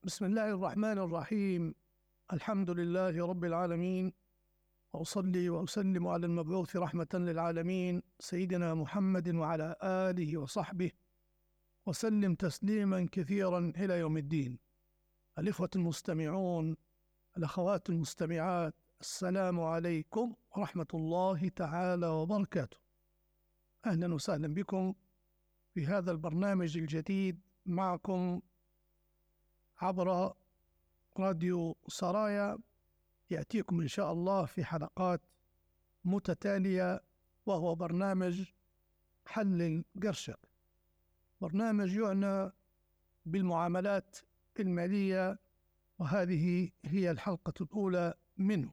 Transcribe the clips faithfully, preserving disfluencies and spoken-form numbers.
بسم الله الرحمن الرحيم. الحمد لله رب العالمين، وأصلي وأسلم على المبعوث رحمة للعالمين سيدنا محمد وعلى آله وصحبه وسلم تسليما كثيرا إلى يوم الدين. الإخوة المستمعون، الأخوات المستمعات، السلام عليكم ورحمة الله تعالى وبركاته. أهلا وسهلا بكم في هذا البرنامج الجديد معكم عبر راديو سرايا، يأتيكم إن شاء الله في حلقات متتالية، وهو برنامج حل القرشق، برنامج يعنى بالمعاملات المالية، وهذه هي الحلقة الأولى منه.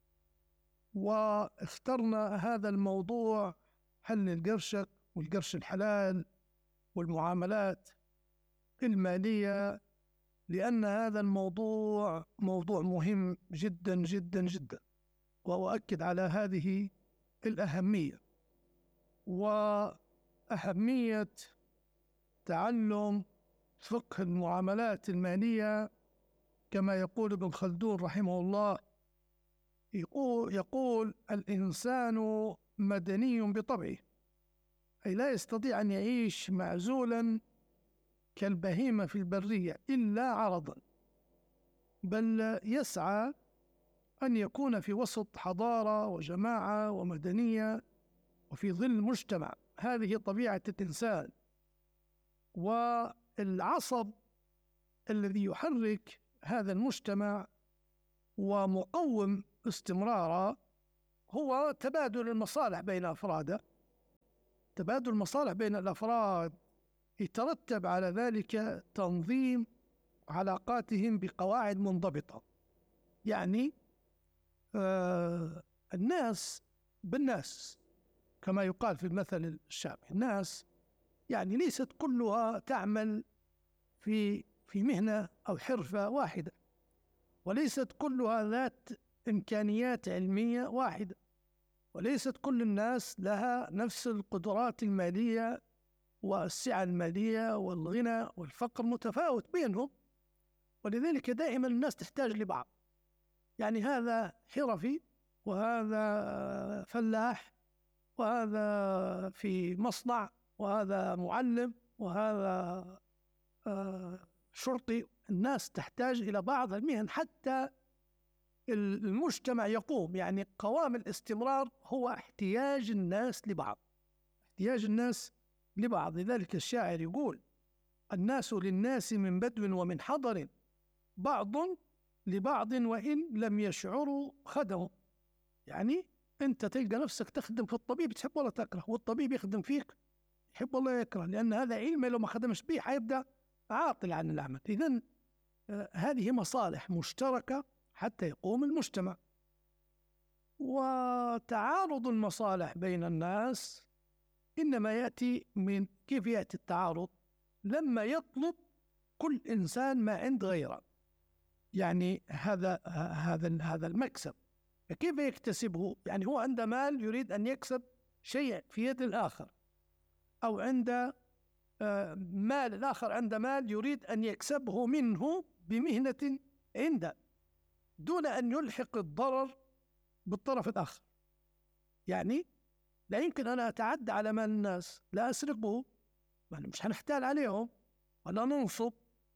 واخترنا هذا الموضوع حل القرشق والقرش الحلال والمعاملات المالية لأن هذا الموضوع موضوع مهم جدا جدا جدا، وأؤكد على هذه الأهمية وأهمية تعلم فقه المعاملات المالية. كما يقول ابن خلدون رحمه الله، يقول, يقول الإنسان مدني بطبعه، أي لا يستطيع أن يعيش معزولا كالبهيمة في البرية إلا عرضا، بل يسعى أن يكون في وسط حضارة وجماعة ومدنية وفي ظل مجتمع. هذه طبيعة الإنسان، والعصب الذي يحرك هذا المجتمع ومقوم استمراره هو تبادل المصالح بين أفراده. تبادل المصالح بين الأفراد يترتب على ذلك تنظيم علاقاتهم بقواعد منضبطة. يعني آه الناس بالناس، كما يقال في المثل الشعبي، الناس يعني ليست كلها تعمل في في مهنة أو حرفة واحدة، وليست كلها ذات إمكانيات علمية واحدة، وليست كل الناس لها نفس القدرات المالية، والسعة المالية والغنى والفقر متفاوت بينهم، ولذلك دائما الناس تحتاج لبعض. يعني هذا حرفي، وهذا فلاح، وهذا في مصنع، وهذا معلم، وهذا آه شرطي. الناس تحتاج إلى بعض المهن حتى المجتمع يقوم. يعني قوام الاستمرار هو احتياج الناس لبعض، احتياج الناس لبعض. لذلك الشاعر يقول: الناس للناس من بدو ومن حضر، بعض لبعض وإن لم يشعروا خدموا. يعني أنت تلقى نفسك تخدم في الطبيب، تحب ولا تكره، والطبيب يخدم فيك يحب ولا يكره، لأن هذا علم لو ما خدمش به حيبدأ عاطل عن العمل. إذن آه هذه مصالح مشتركة حتى يقوم المجتمع. وتعارض المصالح بين الناس إنما يأتي من كيف يأتي التعارض؟ لما يطلب كل إنسان ما عند غيره. يعني هذا هذا هذا المكسب كيف يكتسبه؟ يعني هو عنده مال يريد أن يكسب شيء في يد الآخر، أو عنده مال الآخر عنده مال يريد أن يكسبه منه بمهنة عنده، دون أن يلحق الضرر بالطرف الآخر. يعني لا يمكن أن أتعدى على مال الناس، لا أسرقه، مش هنحتال عليهم ولا ننصب،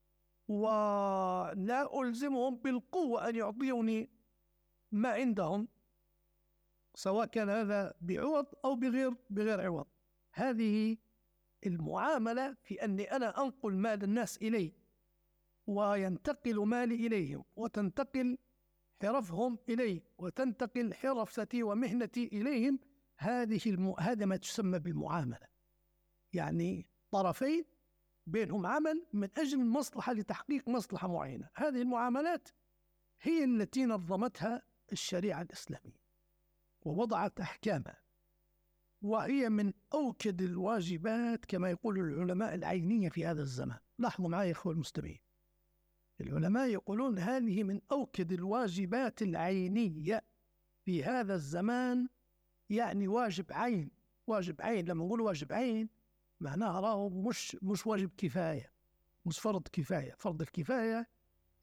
ولا ألزمهم بالقوة أن يعطيوني ما عندهم، سواء كان هذا بعوض أو بغير بغير عوض. هذه المعاملة في أني أنا أنقل مال الناس إلي، وينتقل مالي إليهم، وتنتقل حرفهم إلي، وتنتقل حرفتي ومهنتي إليهم. هذه الم... هذا ما تسمى بالمعاملة. يعني طرفين بينهم عمل من أجل مصلحة، لتحقيق مصلحة معينة. هذه المعاملات هي التي نظمتها الشريعة الإسلامية ووضعت أحكامها، وهي من أوكد الواجبات كما يقول العلماء العينية في هذا الزمان. لاحظوا معي يا أخوة المستمعين، العلماء يقولون هذه من أوكد الواجبات العينية في هذا الزمان. يعني واجب عين، واجب عين. لما نقول واجب عين معناها راهو مش مش واجب كفاية، مش فرض كفاية. فرض الكفاية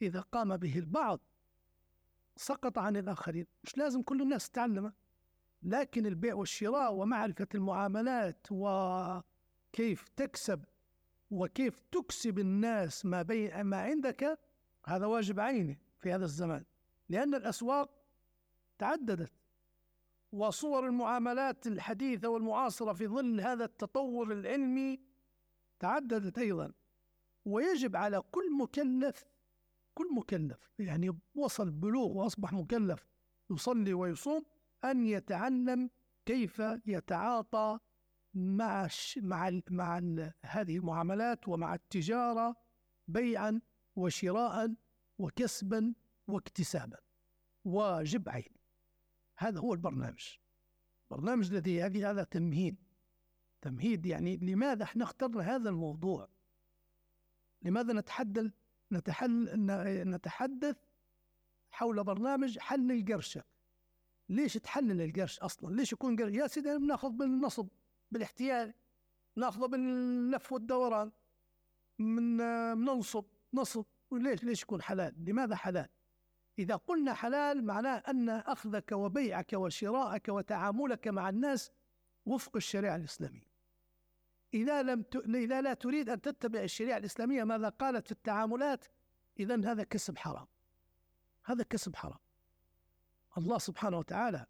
إذا قام به البعض سقط عن الآخرين. مش لازم كل الناس تتعلمه، لكن البيع والشراء ومعرفة المعاملات وكيف تكسب وكيف تكسب الناس ما بين ما عندك، هذا واجب عيني في هذا الزمان، لأن الأسواق تعددت وصور المعاملات الحديثة والمعاصرة في ظل هذا التطور العلمي تعددت أيضا. ويجب على كل مكلف كل مكلف يعني وصل بلوغ وأصبح مكلف يصلي ويصوم أن يتعلم كيف يتعاطى مع مع ال مع ال هذه المعاملات ومع التجارة بيعا وشراء وكسبا واكتسابا. واجب عين. هذا هو البرنامج برنامج الذي هذه هذا تمهيد تمهيد يعني لماذا احنا اخترنا هذا الموضوع؟ لماذا نتحدث نتحل نتحدث حول برنامج حل القرشة؟ ليش تحلل القرش أصلا؟ ليش يكون قرش؟ يا سيدي بناخذ بالنصب بالاحتيال، ناخذه باللف والدوران، من ننصب نصب. وليش ليش يكون حلال؟ لماذا حلال؟ إذا قلنا حلال معناه أن أخذك وبيعك وشراءك وتعاملك مع الناس وفق الشريعة الإسلامية. إذا لم ت... إذا لا تريد أن تتبع الشريعة الإسلامية ماذا قالت في التعاملات، إذن هذا كسب حرام. هذا كسب حرام. الله سبحانه وتعالى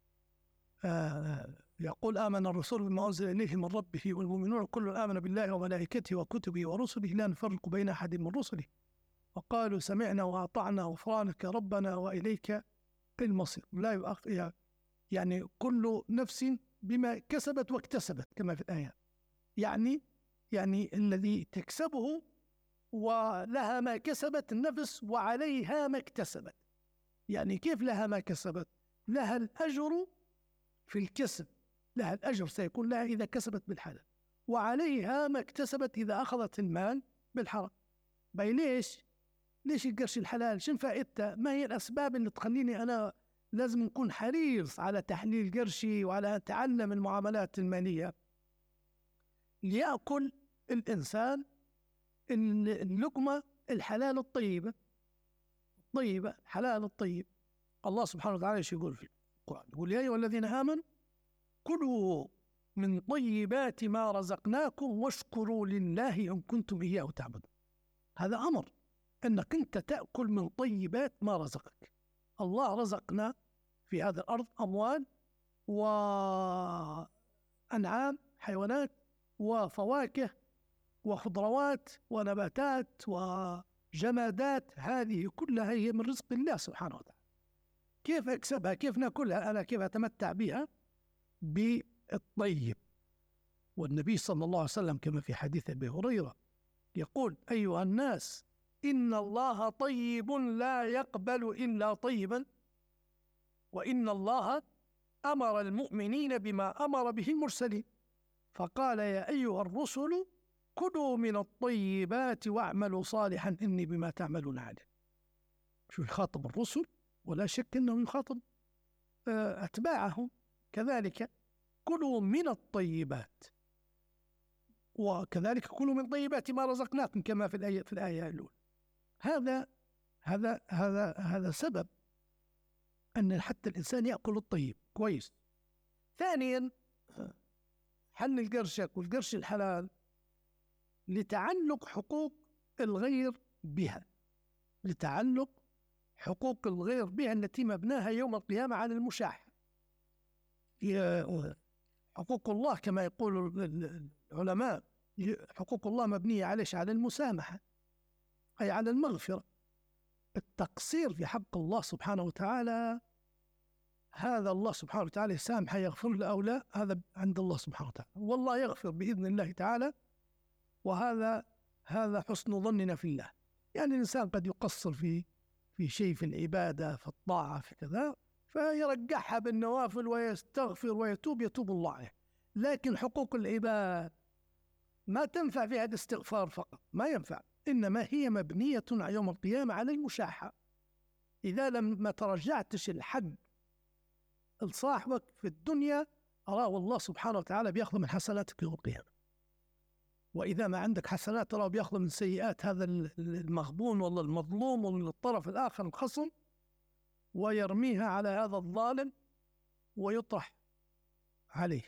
آه يقول آمن الرسول بما أنزل إليه من ربه والمؤمنون كل آمن بالله وملائكته وكتبه ورسله لا نفرق بين أحد من رسله وقالوا سمعنا وأطعنا غفرانك ربنا وإليك المصير. لا يؤخ... يعني كل نفس بما كسبت واكتسبت كما في الآية. يعني يعني الذي تكسبه ولها ما كسبت النفس وعليها ما اكتسبت. يعني كيف لها ما كسبت؟ لها الأجر في الكسب، لها الأجر سيكون لها إذا كسبت بالحلال، وعليها ما اكتسبت إذا أخذت المال بالحرام. باي ليش؟ ليش القرش الحلال؟ شن فائدته؟ ما هي الأسباب اللي تخليني أنا لازم نكون حريص على تحليل قرشي وعلى تعلم المعاملات المالية؟ ليأكل الإنسان اللقمة الحلال الطيبة الطيبة حلال الطيب. الله سبحانه وتعالى ايش يقول في القرآن؟ يقول يا أيها الذين آمنوا كلوا من طيبات ما رزقناكم واشكروا لله إن كنتم إياه تعبدون. هذا أمر أنك أنت تأكل من طيبات ما رزقك. الله رزقنا في هذا الأرض أموال وأنعام حيوانات وفواكه وخضروات ونباتات وجمادات، هذه كلها هي من رزق الله سبحانه وتعالى. كيف أكسبها؟ كيف نأكلها؟ أنا كيف أتمتع بها؟ بالطيب. والنبي صلى الله عليه وسلم كما في حديث أبي هريرة يقول أيها الناس إن الله طيب لا يقبل إلا طيبا وإن الله أمر المؤمنين بما أمر به المرسلين فقال يا أيها الرسل كلوا من الطيبات واعملوا صالحا إني بما تعملون عليم. شو يخاطب الرسل، ولا شك أنه يخاطب أتباعهم كذلك. كلوا من الطيبات وكذلك كلوا من طيبات ما رزقناكم كما في الآية في الآية الأولى. هذا هذا هذا هذا سبب أن حتى الإنسان يأكل الطيب كويس. ثانيا حل القرشك والقرش الحلال لتعلق حقوق الغير بها، لتعلق حقوق الغير بها التي مبناها يوم القيامة على المشاحة. حقوق الله كما يقول العلماء حقوق الله مبنية على على المسامحة، أي على المغفرة. التقصير في حق الله سبحانه وتعالى هذا الله سبحانه وتعالى يسامحه يغفر له أو لا، هذا عند الله سبحانه وتعالى، والله يغفر بإذن الله تعالى. وهذا هذا حسن ظننا في الله. يعني الإنسان قد يقصر في في شيء في العبادة في الطاعة في كذا فيرجعها بالنوافل ويستغفر ويتوب يتوب الله عليه. لكن حقوق العباد ما تنفع فيها الاستغفار فقط، ما ينفع، إنما هي مبنية يوم القيامة على المشاحة. إذا لم ما ترجعتش الحق لصاحبك في الدنيا أراه الله سبحانه وتعالى بيأخذ من حسناتك يوم القيامة. وإذا ما عندك حسنات ترى بيأخذ من سيئات هذا المغبون ولا المظلوم ومن الطرف الآخر الخصم، ويرميها على هذا الظالم ويطرح عليه.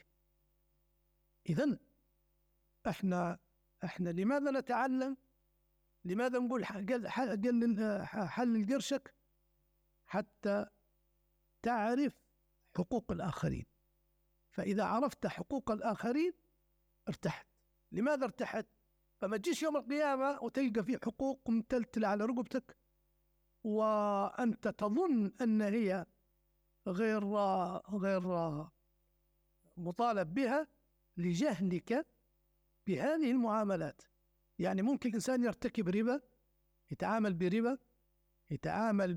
إذن احنا احنا لماذا نتعلم؟ لماذا نقول حل, حل قرشك؟ حتى تعرف حقوق الآخرين. فإذا عرفت حقوق الآخرين ارتحت. لماذا ارتحت؟ فما تجيش يوم القيامة وتلقى في حقوق متلتلة على رقبتك وأنت تظن أن هي غير غير مطالب بها لجهلك بهذه المعاملات. يعني ممكن الإنسان يرتكب ربا، يتعامل بربا، يتعامل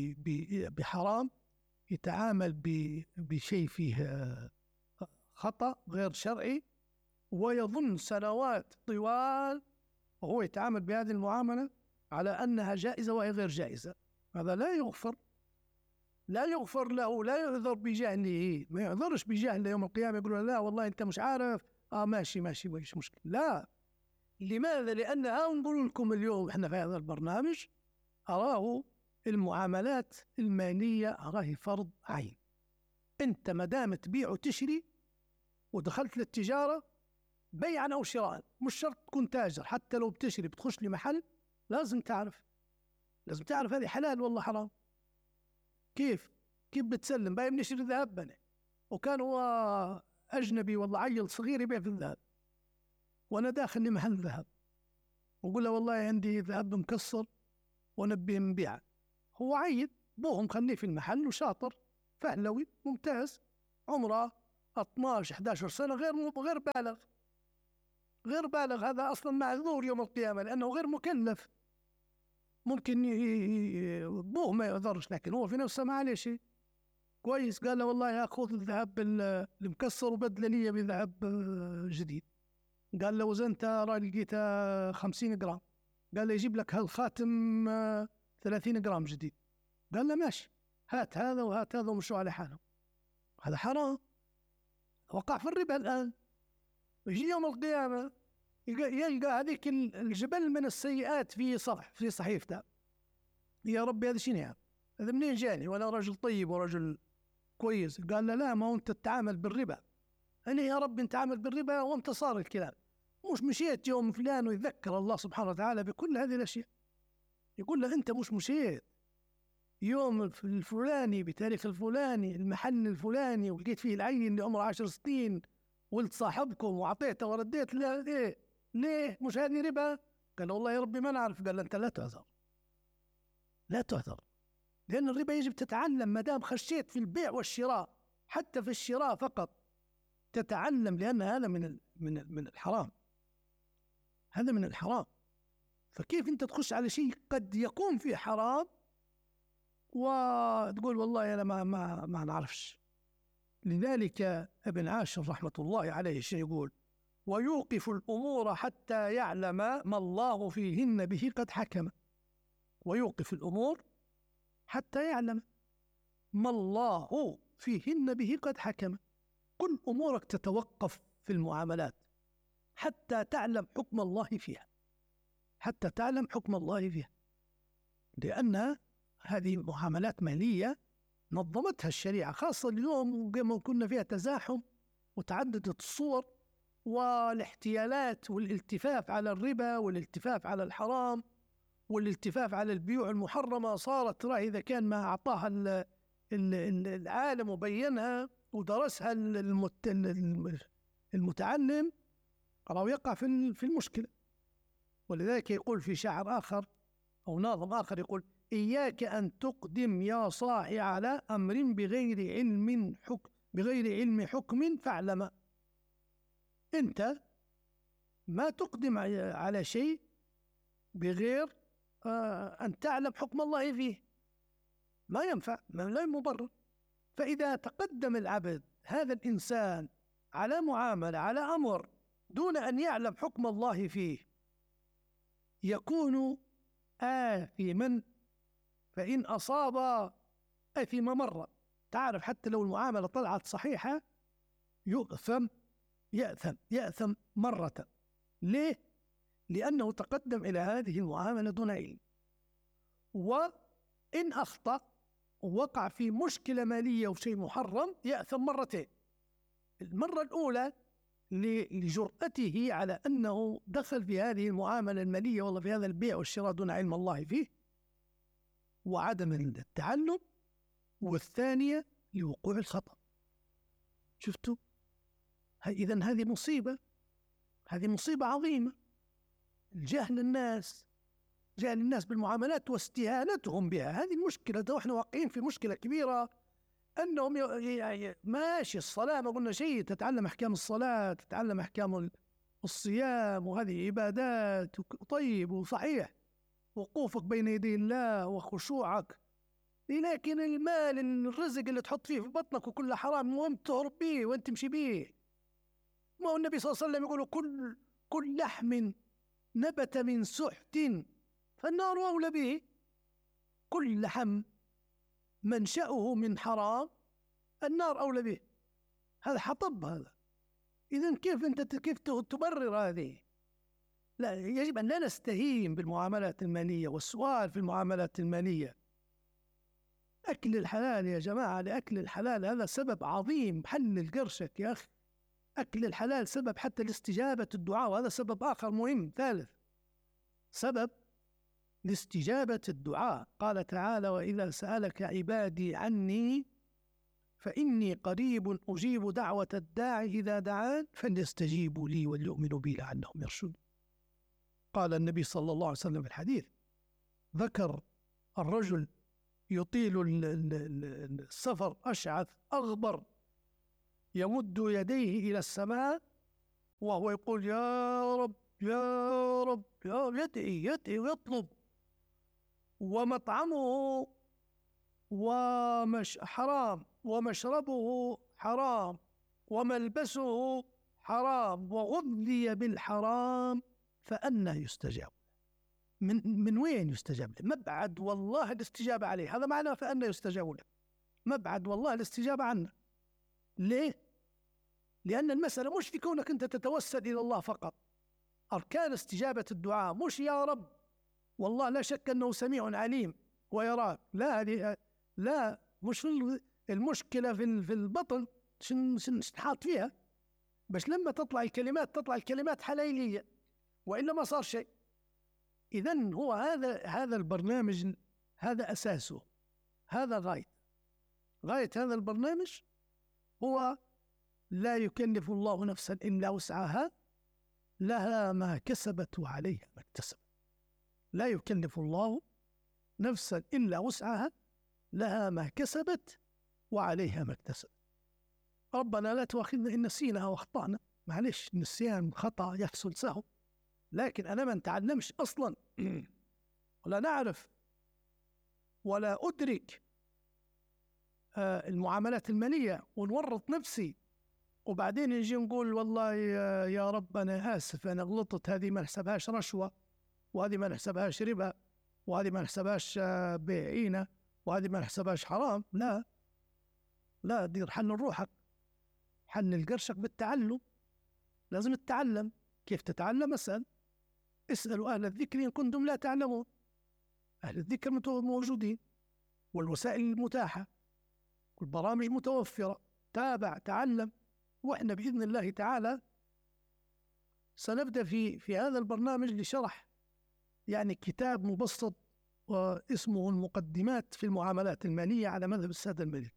بحرام، يتعامل بشيء فيه خطأ غير شرعي، ويظن سنوات طوال وهو يتعامل بهذه المعاملة على أنها جائزة وهي غير جائزة. هذا لا يغفر، لا يغفر له، لا يعذر بجهله. ما يعذرش بجهله يوم القيامة يقولون لا والله أنت مش عارف، آه ماشي ماشي مش مشكلة. لا. لماذا؟ لأن أنقول لكم اليوم إحنا في هذا البرنامج أراه المعاملات المالية أراه فرض عين. أنت ما دام تبيع وتشري ودخلت للتجارة بيعا أو شراء، مش شرط تكون تاجر، حتى لو بتشري بتخش لمحل لازم تعرف لازم تعرف هذه حلال والله حرام. كيف كيف بتسلم؟ باي بنشتري ذهب بنا، وكان هو أجنبي والله عيل صغير يبيع في الذهب، وأنا داخل لمحل ذهب وقول له والله عندي ذهب مكسر ونبي نبيعه. هو عيل بوهم خليه في المحل وشاطر فهلوي ممتاز، عمره اثناشر إحدى عشر سنة، غير غير بالغ غير بالغ هذا أصلا معذور يوم القيامة لأنه غير مكلف. ممكن بوه ما يعذرش، لكن هو في نفسه ما عليه شيء كويس. قال له والله ياخذ الذهب المكسر وبدل لي بذهب جديد. قال له وزنت راني لقيته خمسين جرام. قال له يجيب لك هالخاتم ثلاثين جرام جديد. قال له ماشي، هات هذا وهات هذا ومشوا على حالهم. هذا حرام، وقع في الربا الآن. يجي يوم القيامة يلقى هذيك الجبل من السيئات في صفح في صحيفته. يا ربي هذا شنو يعني؟ هذا منين جاني وانا رجل طيب ورجل كويس؟ قال له لا، ما هو انت تتعامل بالربا. انا يا ربي نتعامل بالربا وانت صار الكلام. مش مشيت يوم فلان ويذكر الله سبحانه وتعالى بكل هذه الاشياء، يقول له انت مش مشيت يوم الفلاني بتاريخ الفلاني المحل الفلاني ولقيت فيه العين اللي عمره عشر سنين ولد صاحبكم وعطيته ورديت؟ لا. ليه ليه مش هذه ربا؟ قال والله يا ربي ما نعرف. قال له انت لا تعذر، لا تعذر، لأن الربا يجب تتعلم. ما دام خشيت في البيع والشراء، حتى في الشراء فقط تتعلم، لأن هذا من من من الحرام، هذا من الحرام. فكيف أنت تخش على شيء قد يكون فيه حرام وتقول والله أنا ما ما ما نعرفش؟ لذلك ابن عاشر رحمة الله عليه شيء يقول: ويوقف الأمور حتى يعلم ما الله فيهن به قد حكم. ويوقف الأمور حتى يعلم ما الله فيهن به قد حكم. كل أمورك تتوقف في المعاملات حتى تعلم حكم الله فيها، حتى تعلم حكم الله فيها، لأن هذه معاملات مالية نظمتها الشريعة، خاصة اليوم كما كنا فيها تزاحم وتعددت الصور والاحتيالات والالتفاف على الربا والالتفاف على الحرام والالتفاف على البيوع المحرمة. صارت ترى إذا كان ما أعطاها العالم وبينها ودرسها المتعلم راه يقع في المشكلة. ولذلك يقول في شاعر آخر أو ناظم آخر يقول: إياك أن تقدم يا صاحي على أمر بغير علم حكم بغير علم حكم فاعلم. أنت ما تقدم على شيء بغير آه أن تعلم حكم الله فيه، ما ينفع، لا مبرر. فإذا تقدم العبد هذا الإنسان على معاملة على أمر دون أن يعلم حكم الله فيه يكون آثما، فإن أصاب أثم مرة. تعرف حتى لو المعاملة طلعت صحيحة يؤثم يأثم يأثم مرة. ليه؟ لأنه تقدم إلى هذه المعاملة دون علم، وإن أخطأ ووقع في مشكلة مالية وشيء محرم يأثم مرتين. المرة الأولى لجرأته على أنه دخل في هذه المعاملة المالية والله في هذا البيع والشراء دون علم الله فيه وعدم التعلم، والثانية لوقوع الخطأ. شفتوا؟ إذن هذه مصيبة، هذه مصيبة عظيمة. جهل الناس جهل الناس بالمعاملات واستهانتهم بها، هذه المشكلة. ونحن واقعين في مشكلة كبيرة، أنهم يعني ماشي الصلاة ما قلنا شيء، تتعلم أحكام الصلاة، تتعلم أحكام الصيام، وهذه عبادات طيب وصحيح، وقوفك بين يدي الله وخشوعك، لكن المال الرزق اللي تحط فيه في بطنك وكله حرام، المهم تهرب به وانت تمشي به. ما هو النبي صلى الله عليه وسلم يقول كل كل لحم نبت من سحت فالنار أولى به. كل لحم منشأه من حرام النار أولى به. هذا حطب هذا. إذن كيف أنت كيف تبرر هذه؟ لا، يجب أن لا نستهين بالمعاملات المالية والسؤال في المعاملات المالية. أكل الحلال يا جماعة، لأكل الحلال هذا سبب عظيم حل قرشك يا أخي. أكل الحلال سبب حتى لاستجابة الدعاء، وهذا سبب آخر مهم ثالث، سبب لاستجابة الدعاء. قال تعالى: وإذا سألك عبادي عني فإني قريب أجيب دعوة الداعي إذا دعان فليستجيبوا لي وليؤمنوا بي لعلهم يرشدون. قال النبي صلى الله عليه وسلم في الحديث، ذكر الرجل يطيل السفر أشعث أغبر يمد يديه إلى السماء وهو يقول يا رب يا رب يا رب، يدعي يدعي ويطلب، ومطعمه ومش حرام، ومشربه حرام، وملبسه حرام، وغذي بالحرام، فأنى يستجاب؟ من من وين يستجاب له؟ مبعد والله الاستجابة عليه. هذا معنى فأنى يستجاب له، مبعد والله الاستجابة عنه. ليه؟ لأن المسألة مش في كونك أنت تتوسل إلى الله فقط. أركان استجابة الدعاء مش يا رب والله لا شك أنه سميع عليم ويراك، لا، هذه لا، مش في المشكلة في في البطن شن شن حاط فيها، بس لما تطلع الكلمات تطلع الكلمات حليلية، وإلا ما صار شيء. إذن هو هذا هذا البرنامج، هذا أساسه، هذا غاية غاية هذا البرنامج هو لا يكلف الله نفسا إلا وسعها، لها ما كسبت وعليها ما اكتسبت. لا يكلف الله نفسا إلا وسعها، لها ما كسبت وعليها ما اكتسبت. ربنا لا تؤاخذنا إن نسينا أو أخطأنا، معلش، النسيان خطأ يحصل سهو، لكن أنا ما نتعلمش أصلا ولا نعرف ولا أدرك آه المعاملات المالية ونورط نفسي، وبعدين نجي نقول والله يا, يا رب أنا آسف أنا غلطت، هذه ما نحسبهاش رشوة، وهذه ما نحسبهاش ربا، وهذه ما نحسبهاش بيعينة، وهذه ما نحسبهاش حرام. لا لا، دير حل روحك، حل قرشك بالتعلم. لازم تتعلم. كيف تتعلم؟ اسأل اسألوا أهل الذكر إن كنتم لا تعلمون. أهل الذكر موجودين، والوسائل المتاحة والبرامج متوفرة. تابع، تعلم. وإحنا بإذن الله تعالى سنبدأ في في هذا البرنامج لشرح يعني كتاب مبسط واسمه المقدمات في المعاملات المالية على مذهب السادة المالكي.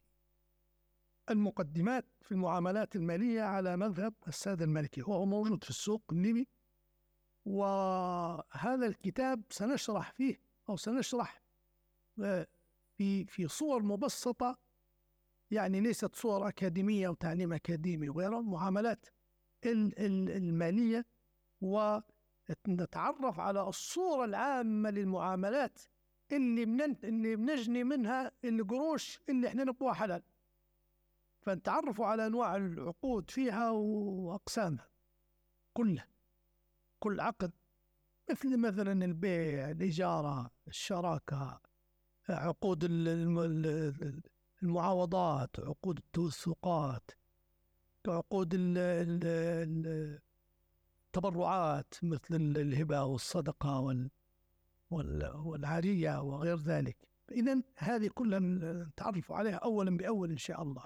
المقدمات في المعاملات المالية على مذهب السادة المالكي، هو موجود في السوق الليبي. وهذا الكتاب سنشرح فيه أو سنشرح في في صور مبسطة، يعني ليست صور أكاديمية وتعليم أكاديمي وغيره، المعاملات المالية، ونتعرف على الصورة العامة للمعاملات اللي من اللي بنجني منها القروش اللي احنا نبغاها حلال. فنتعرفوا على أنواع العقود فيها وأقسامها كلها، كل عقد، مثل مثلا البيع، الإجارة، الشراكة، عقود المعاوضات، عقود التوثيقات، عقود التبرعات مثل الهبة والصدقة وال والعارية وغير ذلك. إذن هذه كلها نتعرف عليها أولا بأول إن شاء الله.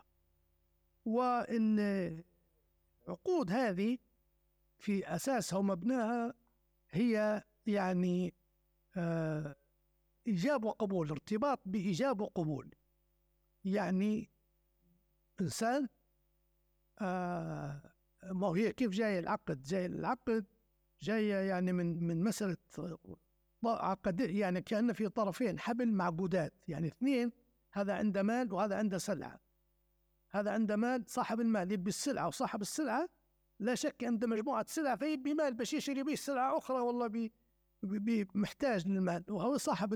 والعقود هذه في أساسها ومبناها هي يعني آه إيجاب وقبول، ارتباط بإيجاب وقبول. يعني إنسان آه ما هي كيف جاي العقد؟ جاي العقد جاية يعني من من مسألة عقد، يعني كأن في طرفين حبل معقودات، يعني اثنين، هذا عنده مال وهذا عنده سلعة. هذا عنده مال، صاحب المال يبي السلعة، وصاحب السلعة لا شك عنده مجموعة سلع فيبي مال باش يشتري به سلعة أخرى، والله بي بي محتاج للمال، وهو صاحب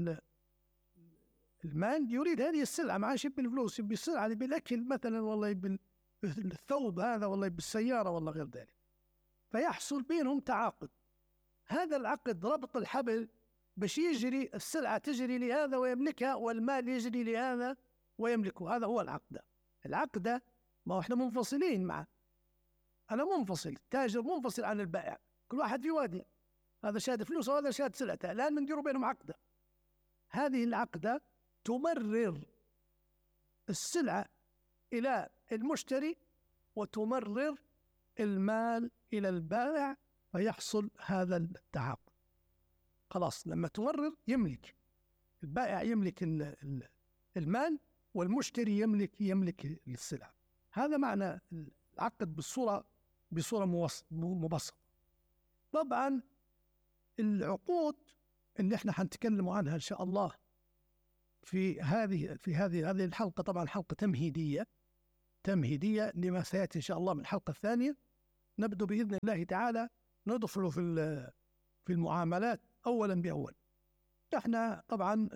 المال يريد هذه السلعة، ما عادش يبي الفلوس، يبي السلعة، يبي الأكل مثلا، والله يبي الثوب هذا، والله يبي السيارة والله غير ذلك. فيحصل بينهم تعاقد. هذا العقد ربط الحبل باش يجري السلعة تجري لهذا ويملكها، والمال يجري لهذا ويملكه. هذا هو العقد. العقد ما احنا منفصلين معه، أنا منفصل، التاجر منفصل عن البائع، كل واحد في وادي، هذا شاد فلوس وهذا شاد سلعته، الآن بنديروا بينهم عقدة. هذه العقدة تمرر السلعة إلى المشتري وتمرر المال إلى البائع، فيحصل هذا التعاقد. خلاص، لما تمرر يملك البائع، يملك المال، والمشتري يملك يملك السلعة. هذا معنى العقد بالصورة بصورة مبسطة. طبعا العقود اللي احنا حنتكلم عنها إن شاء الله في هذه في هذه هذه الحلقة، طبعا حلقة تمهيدية تمهيدية لما سيأتي إن شاء الله من الحلقة الثانية. نبدأ بإذن الله تعالى ندخل في في المعاملات أولا بأول. احنا طبعا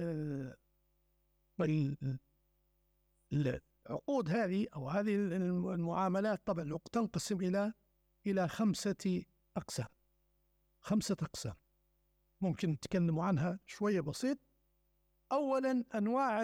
العقود هذه أو هذه المعاملات طبعا تنقسم إلى إلى خمسة أقسام. خمسة أقسام ممكن نتكلم عنها شوية بسيط. أولا أنواع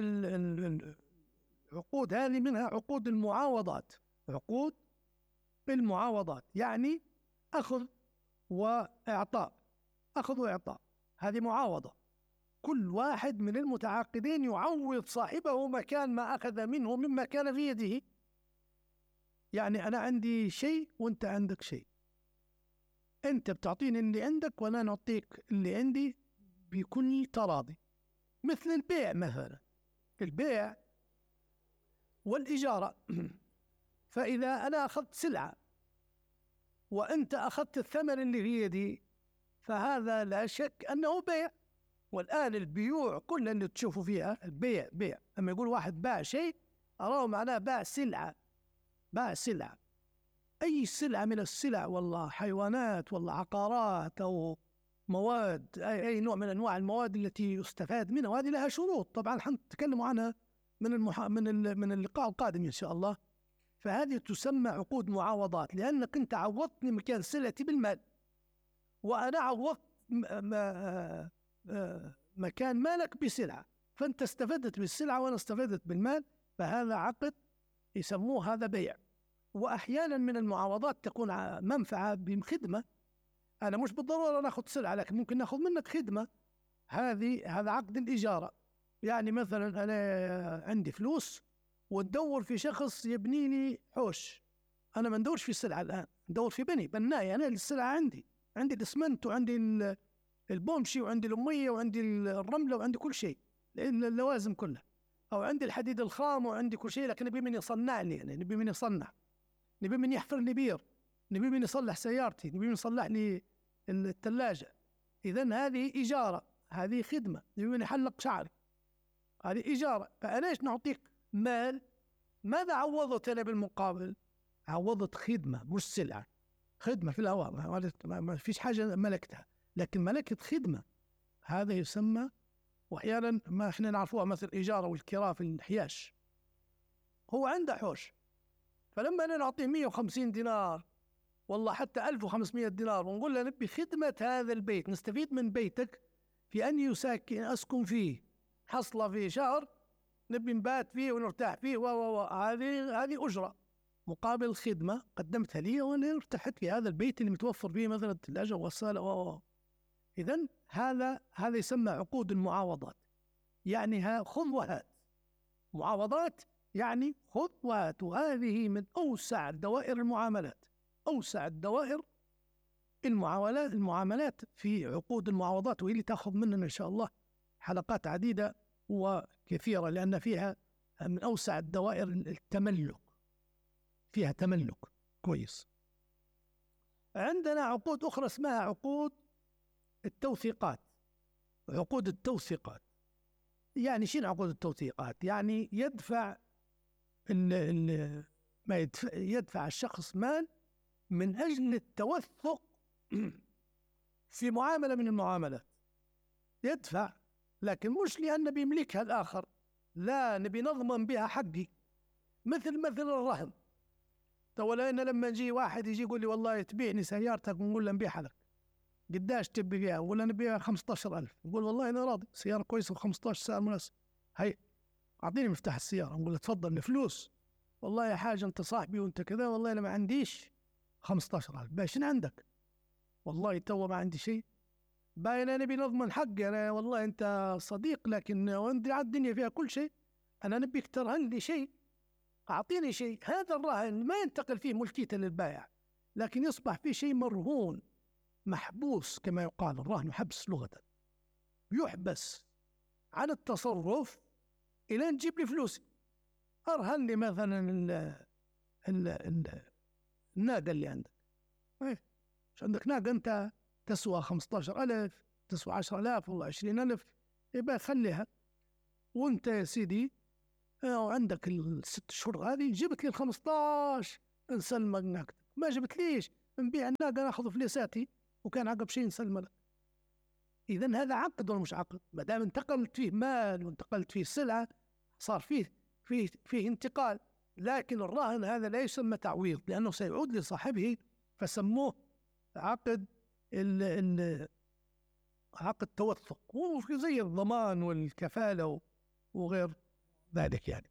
العقود هذه، منها عقود المعاوضات. عقود المعاوضات يعني أخذ وإعطاء، أخذ وإعطاء، هذه معاوضة. كل واحد من المتعاقدين يعوض صاحبه مكان ما أخذ منه مما كان في يده. يعني أنا عندي شيء وأنت عندك شيء، أنت بتعطيني اللي عندك وأنا نعطيك اللي عندي بكل تراضي. مثل البيع مثلا، البيع والإجارة. فإذا أنا أخذت سلعة وأنت أخذت الثمن اللي في يدي، فهذا لا شك أنه بيع. والآن البيوع كلها اللي تشوفوا فيها البيع بيع. لما يقول واحد باع شيء أراه معناه باع سلعة، باع سلعة، أي سلعة من السلع، والله حيوانات والله عقارات أو مواد، أي, أي نوع من أنواع المواد التي يستفاد منها، وهذه لها شروط طبعا حنتكلم عنها من المح... من من اللقاء القادم إن شاء الله. فهذه تسمى عقود معاوضات، لأنك أنت عوضتني مكان سلعتي بالمال، وأنا عوضت م... مكان مالك بسلعة، فأنت استفدت بالسلعة وأنا استفدت بالمال، فهذا عقد يسموه هذا بيع. وأحيانا من المعاوضات تكون منفعة بخدمة، أنا مش بالضرورة ناخذ سلعة، لكن ممكن ناخذ منك خدمة. هذه هذا عقد الإجارة. يعني مثلا أنا عندي فلوس وندور في شخص يبني لي حوش، أنا ما ندورش في السلعة الآن، ندور في بني بناي. أنا السلعة عندي عندي الإسمنت وعندي البومشي وعندي الأمية وعندي الرملة وعندي كل شيء، اللوازم كلها، أو عندي الحديد الخام وعندي كل شيء، لكن نبي من يصنع لي، يعني نبي من يصنع، نبي من يحفر لي بير، نبي من يصلح سيارتي، نبي من يصلح لي الثلاجة. إذن هذه إجارة، هذه خدمة، نبي من يحلق شعري، هذه إجارة. فأنا إيش نعطيك مال، ماذا عوضت أنا بالمقابل؟ عوضت خدمة مش سلعة، خدمة في الهواء، ما فيش حاجة ملكتها، لكن ملكت خدمة. هذا يسمى، وأحيانا ما إحنا نعرفوها مثل الإجارة والكراء في الحياش. هو عنده حوش، فلما أنا نعطيه مئة وخمسين دينار والله حتى ألف وخمسمئة دينار، ونقول له نبي خدمة هذا البيت، نستفيد من بيتك في أن يساكن أسكن فيه، حصل فيه شهر نبي نبات فيه ونرتاح فيه، و هذه هذه أجرة. مقابل الخدمة قدمتها لي وأنا ارتحت في هذا البيت اللي متوفر فيه مثلا الثلاجة وغسالة و إذن هذا هذا يسمى عقود المعاوضات، يعني ها خذ وهات. معاوضات يعني خذ وهات، وهذه من أوسع دوائر المعاملات، أوسع الدوائر المعاملات المعاملات في عقود المعاوضات، واللي تأخذ مننا إن شاء الله حلقات عديدة وكثيرة، لأن فيها من أوسع الدوائر التملك، فيها تملك كويس. عندنا عقود أخرى اسمها عقود التوثيقات. عقود التوثيقات يعني شنو عقود التوثيقات؟ يعني يدفع ال ال ما يدفع, يدفع الشخص مال من أجل التوثق في معاملة من المعاملات، يدفع، لكن مش لأن بيملكها الآخر، لا، نبي نضمن بها حقي. مثل مثل الرهن. تولا أنا لما يجي واحد يجي يقول لي والله تبيعني سيارتك، ونقول له نبيعها لك، قداش تبي فيها؟ ولا نبيعها خمسة عشر ألف. يقول والله أنا راضي، سيارة كويسة خمسة عشر سعر مناسب، هي أعطيني مفتاح السيارة. نقول له تفضل الفلوس. والله يا حاج أنت صاحبي وأنت كذا، والله أنا ما عنديش خمسة عشر ألف. باش عندك؟ والله تو ما عندي شيء. باين أنا نبي نضمن حقي، أنا والله أنت صديق، لكن وأنت على الدنيا فيها كل شيء، أنا نبيك ترهن لي شيء، أعطيني شيء. هذا الرهن ما ينتقل فيه ملكيته للبائع، لكن يصبح فيه شيء مرهون محبوس، كما يقال الرهن حبس لغة، يحبس عن التصرف إلى أن تجيب لي فلوسي. أرهن لي مثلا ال ال ال الناقة اللي عندك، إيه مش عندك ناقة أنت تسوى خمسة عشر ألف، تسوى عشرة آلاف والله عشرين ألف، يبقى خليها. وأنت يا سيدي وعندك الست شهور هذه جبت لي الخمسة عشر، نسلمك ناقتك. ما جبت ليش نبيع الناقة ناخذ فلوساتي، وكان عقب شيء نسلم لك. إذن هذا عقد ولا مش عقد؟ ما دام انتقلت فيه مال وانتقلت فيه سلعة، صار فيه فيه فيه انتقال. لكن الرهن هذا لا يسمى تعويض، لأنه سيعود لصاحبه، فسموه عقد ال ال عقد توثق، وفي زي الضمان والكفالة وغير ذلك يعني.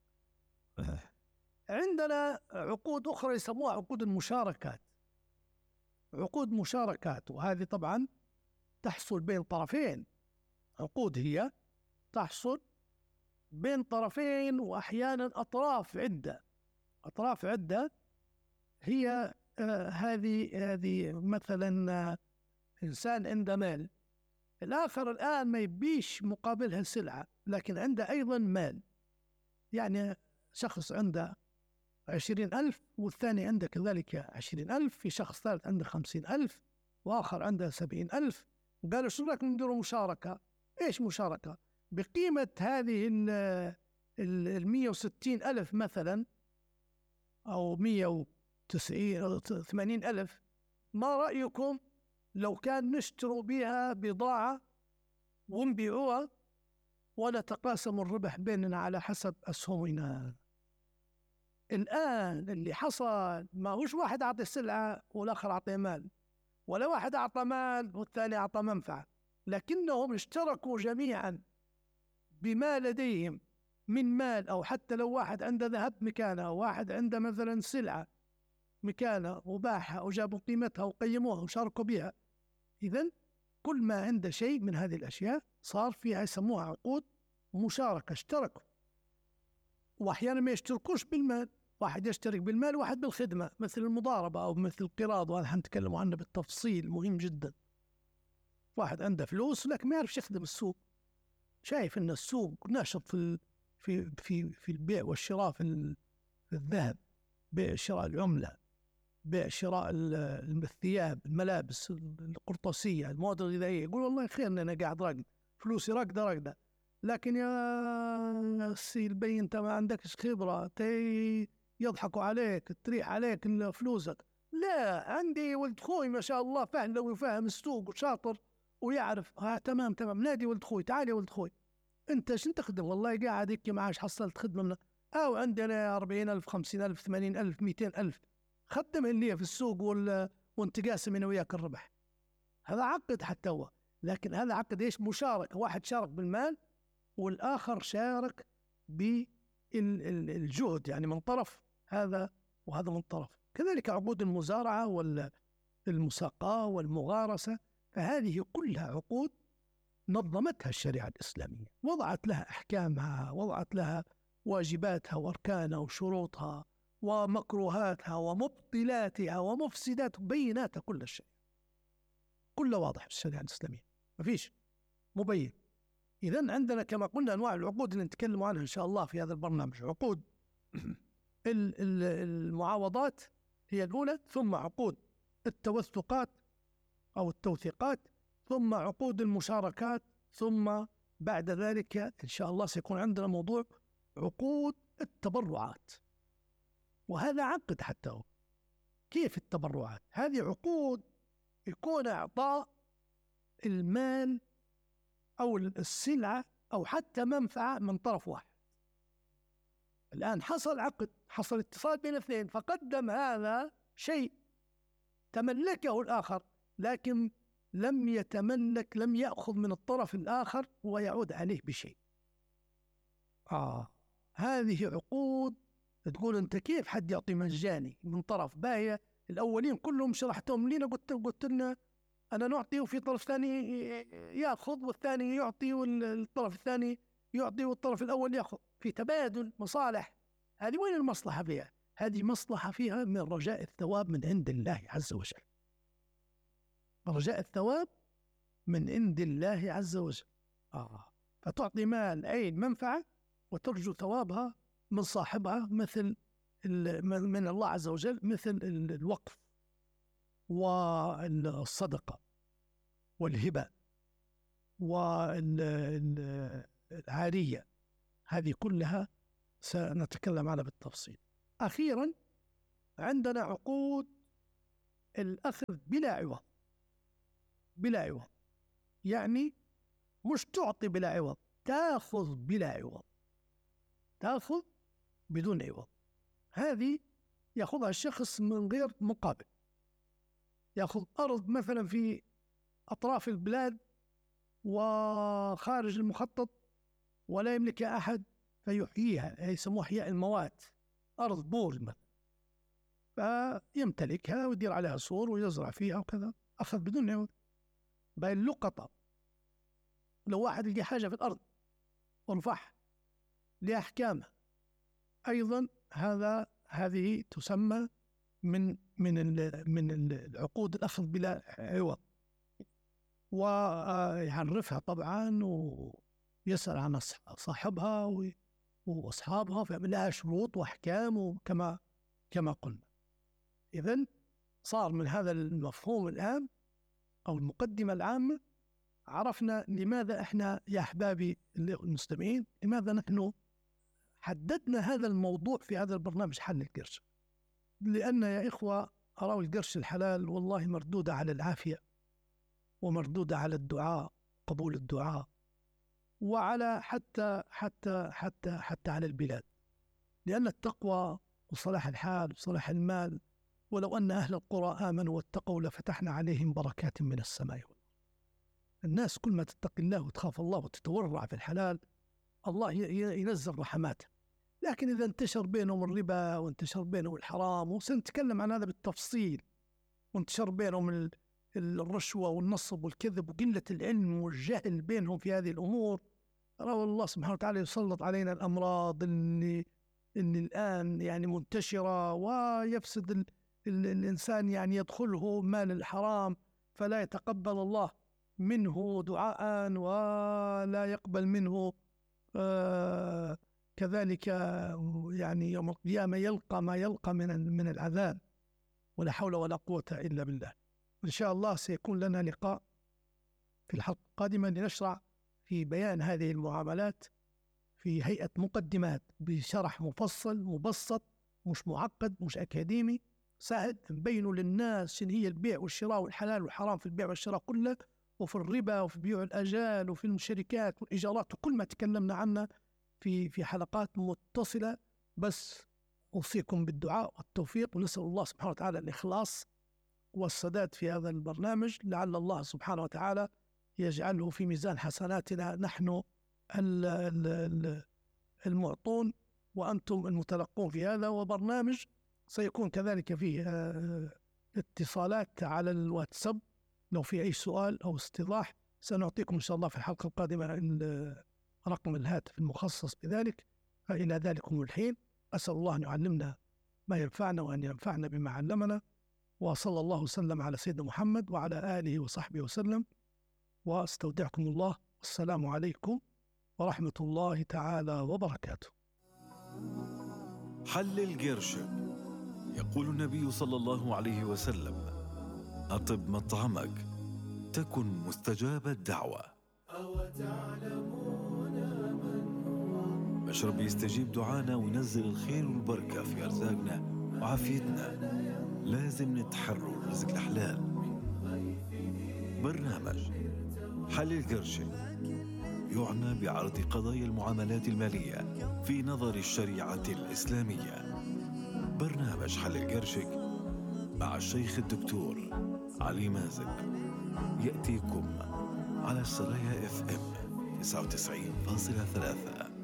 عندنا عقود أخرى يسموها عقود المشاركات. عقود مشاركات، وهذه طبعا تحصل بين طرفين. عقود هي تحصل بين طرفين، وأحيانا أطراف عدة. أطراف عدة هي آه هذه هذه مثلا آه إنسان عنده مال، الآخر الآن ما يبيش مقابلها سلعة، لكن عنده أيضا مال. يعني شخص عنده عشرين ألف، والثاني عنده كذلك عشرين ألف، في شخص ثالث عنده خمسين ألف، وآخر عنده سبعين ألف. قالوا شو رأيك نديروا مشاركة؟ إيش مشاركة؟ بقيمة هذه ال مية وستين ألف مثلا، أو مية وتسعين أو ثمانين ألف، ما رأيكم لو كان نشتروا بها بضاعة ونبيعوها ونتقاسم الربح بيننا على حسب أسهمنا؟ الآن اللي حصل ما هوش واحد أعطي السلعة والآخر أعطي مال، ولا واحد أعطى مال والثاني أعطى منفعة، لكنهم اشتركوا جميعا بما لديهم من مال، أو حتى لو واحد عنده ذهب مكانه، وواحد عنده مثلا سلعة مكانه وباعها وجابوا قيمتها وقيموها وشاركوا بها. إذن كل ما عنده شيء من هذه الأشياء صار فيها يسموها عقود مشاركة، اشتركوا. وأحيانا ما يشتركوش بالمال، واحد يشترك بالمال وواحد بالخدمة، مثل المضاربة أو مثل القراض، وهذا حنتكلم عنه بالتفصيل، مهم جدا. واحد عنده فلوس لكن ما يعرفش يخدم السوق، شايف أن السوق ناشط في في في في البيع والشراء، في الذهب، بيع شراء العملة، بيع شراء الثياب، الملابس، القرطاسية، المواد الغذائية. يقول والله خير أن أنا قاعد راقد، فلوسي راقدة راقدة. لكن يا سي البي أنت ما عندكش خبرة، تي يضحكوا عليك، تريح عليك فلوسك. لا، عندي ولد خوي ما شاء الله فاهم ويفهم السوق وشاطر ويعرف. ها تمام تمام، نادي ولد خوي، تعال يا ولد خوي أنت شن تخدم؟ والله قاعد هيك معاش حصلت خدمة من أو عندنا أربعين ألف، خمسين ألف، ثمانين ألف، مئتين ألف، خدمها اللي في السوق وال... وانت قاسم أنا وياك الربح. هذا عقد حتى هو، لكن هذا عقد إيش؟ مشاركة. واحد شارك بالمال والآخر شارك بالجهد، يعني من طرف هذا وهذا من طرف. كذلك عقود المزارعة والمساقاة والمغارسة، فهذه كلها عقود نظمتها الشريعة الإسلامية، وضعت لها أحكامها، وضعت لها واجباتها وأركانها وشروطها ومكروهاتها ومبطلاتها ومفسدات، بيناتها كل الشيء، كله واضح في الشريعة الإسلامية، ما فيش مبين. إذن عندنا كما قلنا أنواع العقود اللي نتكلم عنها إن شاء الله في هذا البرنامج. عقود المعاوضات هي الأولى، ثم عقود التوثقات أو التوثيقات، ثم عقود المشاركات، ثم بعد ذلك إن شاء الله سيكون عندنا موضوع عقود التبرعات، وهذا عقد حتى هو. كيف التبرعات؟ هذه عقود يكون إعطاء المال أو السلعة أو حتى منفعة من طرف واحد. الآن حصل عقد، حصل اتصال بين اثنين، فقدم هذا شيء تملكه الآخر، لكن لم يتملك، لم يأخذ من الطرف الآخر ويعود عليه بشيء. آه هذه عقود تقول أنت كيف حد يعطي مجاني من طرف باهية؟ الأولين كلهم شرحتهم لنا، قلت قلت لنا أنا نعطي وفي طرف ثاني يأخذ والثاني يعطي والطرف الثاني يعطي والطرف الأول يأخذ، في تبادل مصالح. هذه وين المصلحة فيها؟ هذه مصلحة فيها من رجاء الثواب من عند الله عز وجل، رجاء الثواب من عند الله عز وجل. آه. فتعطي مال أي منفعة وترجو ثوابها من صاحبها، مثل من الله عز وجل، مثل الوقف والصدقة والهبة والعارية، هذه كلها سنتكلم عنها بالتفصيل. أخيرا عندنا عقود الأخذ بلا عوض. بلا عوض يعني مش تعطي بلا عوض، تأخذ بلا عوض، تأخذ بدون عوض. هذه يأخذها الشخص من غير مقابل، يأخذ أرض مثلا في أطراف البلاد وخارج المخطط ولا يملكها أحد فيحييها، يسموها إحياء الموات، أرض بور مثلا، فيمتلكها ويدير عليها سور ويزرع فيها وكذا، أخذ بدون عوض. باقي اللقطة، لو واحد يلقى حاجة في الأرض ورفعها لأحكامها أيضا، هذا هذه تسمى من من من العقود الأخذ بلا عوض، ويعرفها طبعا ويسأل عن صاحبها وأصحابها، فيعمل لها شروط وأحكام كما كما قلنا. إذن صار من هذا المفهوم العام أو المقدمة العامة عرفنا لماذا إحنا يا أحبابي المستمعين، لماذا نحن حددنا هذا الموضوع في هذا البرنامج حل القرش. لأن يا إخوة أروا القرش الحلال والله مردودة على العافية، ومردودة على الدعاء، قبول الدعاء، وعلى حتى حتى حتى حتى على البلاد، لأن التقوى وصلاح الحال وصلاح المال، ولو أن أهل القرى آمنوا واتقوا لفتحنا عليهم بركات من السماء والأرض. الناس كل ما تتقي الله وتخاف الله وتتورع في الحلال، الله ينزل رحماته. لكن إذا انتشر بينهم الربا وانتشر بينهم الحرام، وسنتكلم عن هذا بالتفصيل، وانتشر بينهم الرشوة والنصب والكذب وقلة العلم والجهل بينهم في هذه الأمور، رأى الله سبحانه وتعالى يسلط علينا الأمراض اللي, اللي الآن يعني منتشرة، ويفسد ال ال الإنسان، يعني يدخله مال الحرام فلا يتقبل الله منه دعاء ولا يقبل منه آه كذلك، يعني يوم القيامة يلقى ما يلقى من من العذاب، ولا حول ولا قوة إلا بالله. إن شاء الله سيكون لنا لقاء في الحلقة القادمة لنشرع في بيان هذه المعاملات في هيئة مقدمات بشرح مفصل مبسط، مش معقد، مش أكاديمي، سهل نبينه للناس شنو هي البيع والشراء والحلال والحرام في البيع والشراء كله، وفي الربا وفي بيع الآجال وفي الشركات والإيجارات وكل ما تكلمنا عنه في في حلقات متصلة. بس أوصيكم بالدعاء والتوفيق، ونسأل الله سبحانه وتعالى الإخلاص والسداد في هذا البرنامج، لعل الله سبحانه وتعالى يجعله في ميزان حسناتنا نحن المعطون وأنتم المتلقون في هذا. وبرنامج سيكون كذلك فيه اتصالات على الواتساب، لو في أي سؤال أو استيضاح سنعطيكم إن شاء الله في الحلقة القادمة رقم الهاتف المخصص بذلك. فإلى ذلكم الحين أسأل الله أن يعلمنا ما ينفعنا وأن ينفعنا بما علمنا، وصلى الله وسلم على سيدنا محمد وعلى آله وصحبه وسلم، واستودعكم الله. والسلام عليكم ورحمة الله تعالى وبركاته. حلل قرشك. يقول النبي صلى الله عليه وسلم: أطب مطعمك تكن مستجاب الدعوة. مشرب يستجيب دعانا وينزل الخير والبركة في أرزاقنا وعافيتنا. لازم نتحرر الرزق الحلال. برنامج حلل قرشك يعنى بعرض قضايا المعاملات المالية في نظر الشريعة الإسلامية. برنامج حلل قرشك مع الشيخ الدكتور علي مازن يأتيكم على السرايا اف ام تسعة وتسعين فاصلة ثلاثة.